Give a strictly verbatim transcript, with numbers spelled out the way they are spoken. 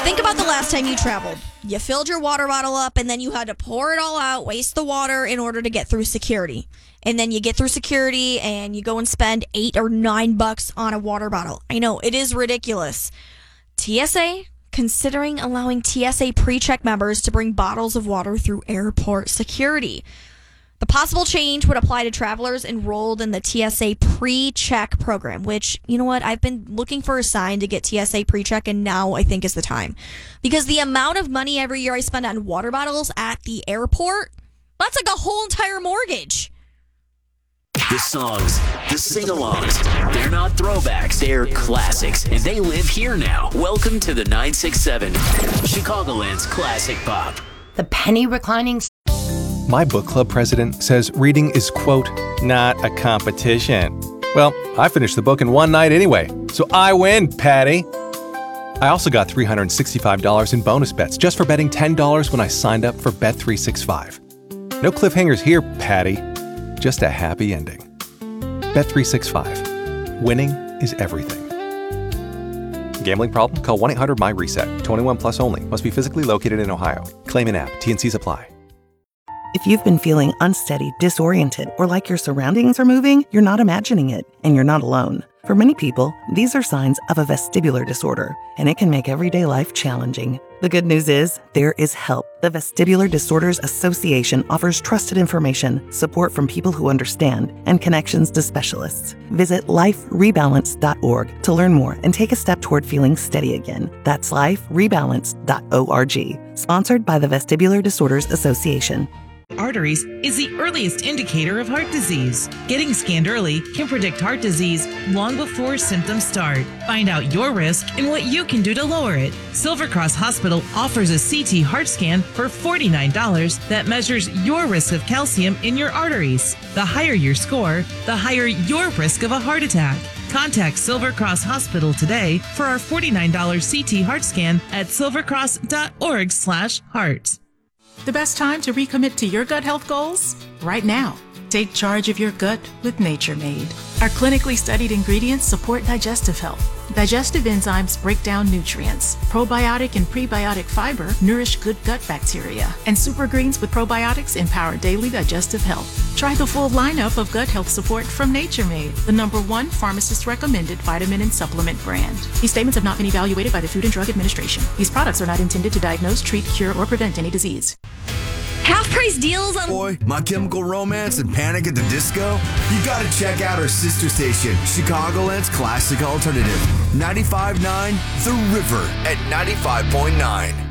Think about the last time you traveled. You filled your water bottle up and then you had to pour it all out, waste the water in order to get through security. And then you get through security and you go and spend eight or nine bucks on a water bottle. I know, it is ridiculous. T S A considering allowing T S A pre-check members to bring bottles of water through airport security. The possible change would apply to travelers enrolled in the T S A pre-check program, which, you know what, I've been looking for a sign to get T S A pre-check, and now I think is the time. Because the amount of money every year I spend on water bottles at the airport, that's like a whole entire mortgage. The songs, the sing-alongs, they're not throwbacks, they're classics, and they live here now. Welcome to the nine six seven, Chicagoland's Classic Pop. The penny reclining... My book club president says reading is, quote, not a competition. Well, I finished the book in one night anyway, so I win, Patty. I also got three hundred sixty-five dollars in bonus bets just for betting ten dollars when I signed up for Bet three sixty-five. No cliffhangers here, Patty. Just a happy ending. Bet three sixty-five. Winning is everything. Gambling problem? Call one eight hundred M Y reset. twenty-one plus only. Must be physically located in Ohio. Claim in app. T N Cs apply. If you've been feeling unsteady, disoriented, or like your surroundings are moving, you're not imagining it, and you're not alone. For many people, these are signs of a vestibular disorder, and it can make everyday life challenging. The good news is, there is help. The Vestibular Disorders Association offers trusted information, support from people who understand, and connections to specialists. Visit life rebalance dot org to learn more and take a step toward feeling steady again. That's life rebalance dot org. Sponsored by the Vestibular Disorders Association. Arteries is the earliest indicator of heart disease. Getting scanned early can predict heart disease long before symptoms start. Find out your risk and what you can do to lower it. Silver Cross Hospital offers a C T heart scan for forty-nine dollars that measures your risk of calcium in your arteries. The higher your score, the higher your risk of a heart attack. Contact Silver Cross Hospital today for our forty-nine dollars C T heart scan at silvercross dot org slash heart. The best time to recommit to your gut health goals? Right now. Take charge of your gut with Nature Made. Our clinically studied ingredients support digestive health. Digestive enzymes break down nutrients. Probiotic and prebiotic fiber nourish good gut bacteria. And super greens with probiotics empower daily digestive health. Try the full lineup of gut health support from Nature Made, the number one pharmacist-recommended vitamin and supplement brand. These statements have not been evaluated by the Food and Drug Administration. These products are not intended to diagnose, treat, cure, or prevent any disease. Half price deals on... Boy, My Chemical Romance and Panic at the Disco? You gotta check out our sister station, Chicagoland's Classic Alternative. ninety-five point nine The River at ninety-five point nine.